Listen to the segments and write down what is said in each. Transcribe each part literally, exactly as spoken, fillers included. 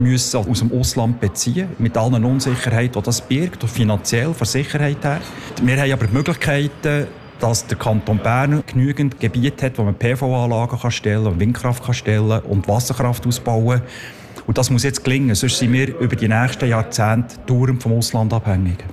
müssen aus dem Ausland beziehen, mit allen Unsicherheiten, die das birgt, finanziell, von Sicherheit her. Wir haben aber die Möglichkeiten, dass der Kanton Bern genügend Gebiete hat, wo man P V-Anlagen stellen kann, Windkraft kann stellen und Wasserkraft ausbauen. Und das muss jetzt gelingen, sonst sind wir über die nächsten Jahrzehnte dauernd vom Ausland abhängig.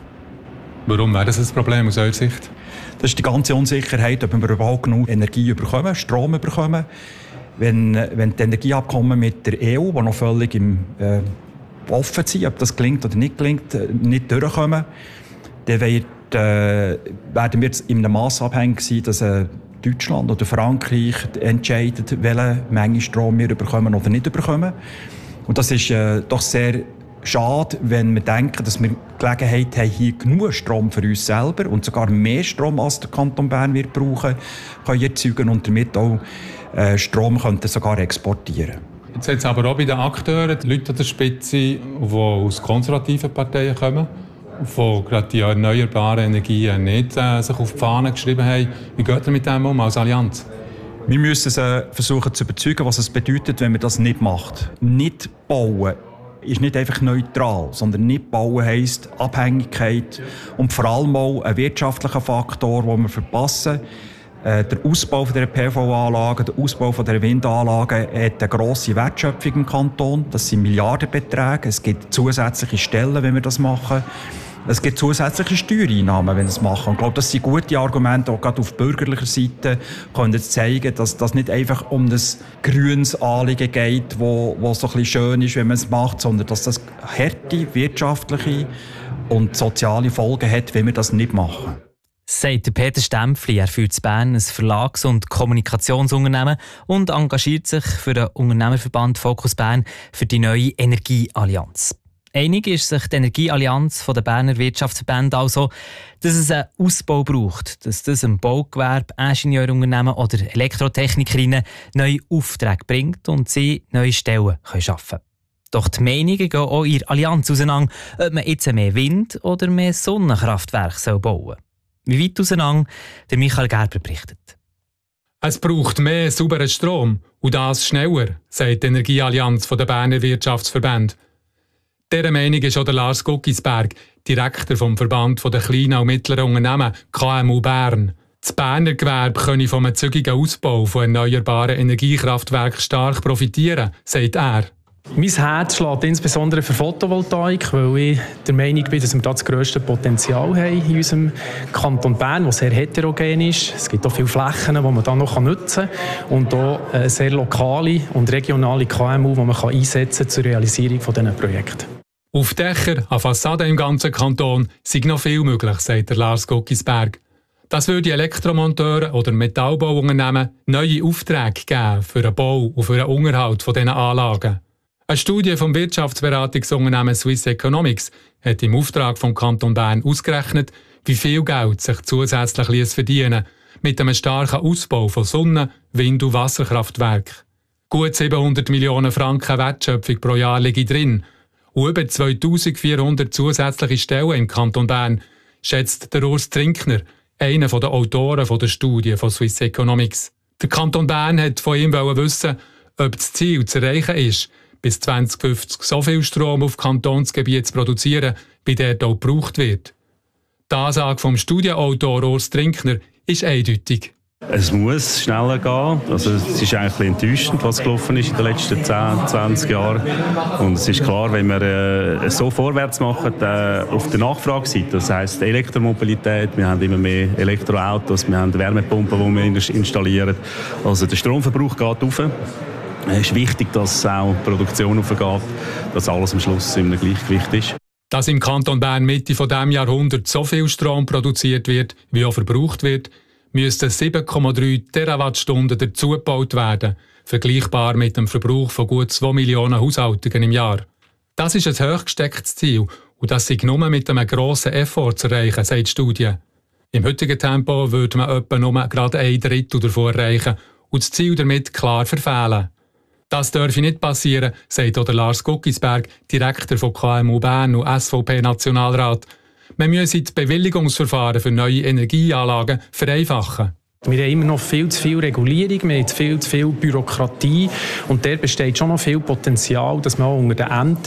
Warum wäre das ein Problem aus eurer Sicht? Das ist die ganze Unsicherheit, ob wir überhaupt genug Energie bekommen, Strom bekommen. Wenn, wenn die Energieabkommen mit der E U, die noch völlig im, äh, offen sind, ob das gelingt oder nicht gelingt, nicht durchkommen, dann wird, äh, werden wir jetzt in einem Mass abhängig sein, dass äh, Deutschland oder Frankreich entscheidet, welche Menge Strom wir bekommen oder nicht bekommen. Und das ist äh, doch sehr schade, wenn wir denken, dass wir die Gelegenheit haben, hier genug Strom für uns selber und sogar mehr Strom, als der Kanton Bern wird brauchen, können erzeugen und damit auch äh, Strom könnten sogar exportieren. Jetzt hat es aber auch bei den Akteuren, die Leute an der Spitze, die aus konservativen Parteien kommen, die gerade die erneuerbaren Energien nicht äh, sich auf die Fahne geschrieben haben. Wie geht ihr mit dem um als Allianz? Wir müssen sie versuchen zu überzeugen, was es bedeutet, wenn man das nicht macht. Nicht bauen ist nicht einfach neutral, sondern nicht bauen heisst Abhängigkeit und vor allem auch ein wirtschaftlicher Faktor, den wir verpassen. Äh, der Ausbau der P V-Anlagen, der Ausbau der Windanlagen hat eine grosse Wertschöpfung im Kanton. Das sind Milliardenbeträge. Es gibt zusätzliche Stellen, wenn wir das machen. Es gibt zusätzliche Steuereinnahmen, wenn wir das machen. Ich glaube, das sind gute Argumente, auch gerade auf bürgerlicher Seite können zeigen, dass das nicht einfach um das grünes Anliegen geht, wo, wo so ein bisschen schön ist, wenn man es macht, sondern dass das harte wirtschaftliche und soziale Folgen hat, wenn wir das nicht machen. Sagt Peter Stempfli. Er führt in Bern ein Verlags- und Kommunikationsunternehmen und engagiert sich für den Unternehmerverband Focus Bern für die neue Energieallianz. Einig ist sich die Energieallianz der Berner Wirtschaftsverbände also, dass es einen Ausbau braucht, dass das im Baugewerbe, Ingenieurunternehmen oder Elektrotechnikerinnen neue Aufträge bringt und sie neue Stellen schaffen können. Doch die Meinungen gehen auch in der Allianz auseinander, ob man jetzt mehr Wind- oder mehr Sonnenkraftwerke bauen soll. Wie weit auseinander, der Michael Gerber berichtet. Es braucht mehr sauberen Strom und das schneller, sagt die Energieallianz der Berner Wirtschaftsverbände. Dieser Meinung ist auch der Lars Guggisberg, Direktor vom Verband der kleinen und mittleren Unternehmen K M U Bern. Das Berner Gewerbe könne vom zügigen Ausbau von erneuerbaren Energiekraftwerken stark profitieren, sagt er. Mein Herz schlägt insbesondere für Photovoltaik, weil ich der Meinung bin, dass wir da das grösste Potenzial haben in unserem Kanton Bern, der sehr heterogen ist. Es gibt auch viele Flächen, die man da noch nutzen kann und auch sehr lokale und regionale K M U, die man einsetzen kann zur Realisierung dieser Projekte. Auf Dächern, an Fassaden im ganzen Kanton sei noch viel möglich, sagt der Lars Guggisberg. Das würde Elektromonteuren oder Metallbauunternehmen neue Aufträge geben für den Bau und für den Unterhalt dieser Anlagen. Eine Studie vom Wirtschaftsberatungsunternehmen Swiss Economics hat im Auftrag vom Kanton Bern ausgerechnet, wie viel Geld sich zusätzlich ließ verdienen mit einem starken Ausbau von Sonnen-, Wind- und Wasserkraftwerken. Gut siebenhundert Millionen Franken Wertschöpfung pro Jahr liegen drin und über zweitausendvierhundert zusätzliche Stellen im Kanton Bern, schätzt der Urs Trinkner, einer der Autoren der Studie von Swiss Economics. Der Kanton Bern hat von ihm wissen, ob das Ziel zu erreichen ist, bis zwanzig fünfzig so viel Strom auf Kantonsgebiet zu produzieren, wie der dort gebraucht wird. Die Ansage vom Studienautor Urs Trinkner ist eindeutig. Es muss schneller gehen. Also es ist eigentlich enttäuschend, was gelaufen ist in den letzten zehn, zwanzig Jahren. Und es ist klar, wenn wir äh, so vorwärts machen äh, auf der Nachfrageseite, das heisst Elektromobilität, wir haben immer mehr Elektroautos, wir haben Wärmepumpen, die wir installieren. Also der Stromverbrauch geht rauf. Es ist wichtig, dass auch die Produktion aufgeht, dass alles am Schluss in einem Gleichgewicht ist. Dass im Kanton Bern Mitte von diesem Jahrhundert so viel Strom produziert wird, wie auch verbraucht wird, müssten sieben Komma drei Terawattstunden dazugebaut werden, vergleichbar mit dem Verbrauch von gut zwei Millionen Haushaltungen im Jahr. Das ist ein hochgestecktes Ziel und das sei nur mit einem grossen Effort zu erreichen, sagt die Studie. Im heutigen Tempo würde man etwa nur gerade ein Drittel davon erreichen und das Ziel damit klar verfehlen. Das dürfe nicht passieren, sagt auch der Lars Guggisberg, Direktor von K M U Bern und S V P-Nationalrat. Man müsse die Bewilligungsverfahren für neue Energieanlagen vereinfachen. Wir haben immer noch viel zu viel Regulierung, wir haben viel zu viel Bürokratie und da besteht schon noch viel Potenzial, dass man auch unter den Ämtern